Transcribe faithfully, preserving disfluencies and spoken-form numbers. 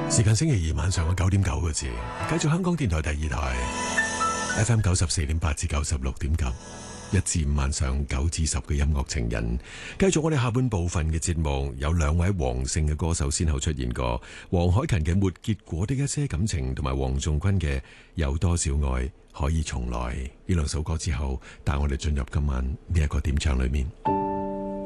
時間星期二晚上嘅九點九個字，繼續香港電台第二台 F M 九十四點八至九十六點九，一至五晚上九至十嘅音樂情人。繼續我哋下半部分嘅節目，有兩位黃姓嘅歌手先後出現過，黃凱芹嘅沒結果的一些感情，同埋黃仲坤嘅有多少愛可以重來。呢兩首歌之後，帶我哋進入今晚呢一個點唱裏面。